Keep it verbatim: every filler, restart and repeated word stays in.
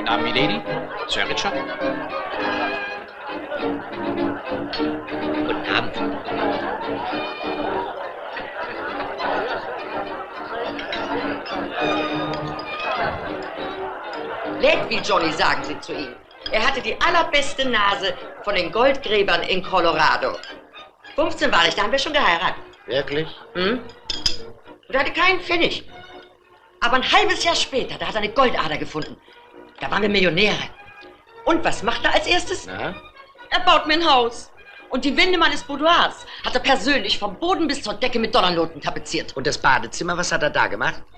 Abend, Milady. Sir Richard. Guten Abend. Leck wie Johnny, sagen sie zu ihm. Er hatte die allerbeste Nase von den Goldgräbern in Colorado. fünfzehn war ich, da haben wir schon geheiratet. Wirklich? Hm? Und er hatte keinen Pfennig. Aber ein halbes Jahr später, da hat er eine Goldader gefunden. Da waren wir Millionäre. Und was macht er als erstes? Na? Er baut mir ein Haus. Und die Wände meines Boudoirs hat er persönlich vom Boden bis zur Decke mit Dollarnoten tapeziert. Und das Badezimmer, was hat er da gemacht?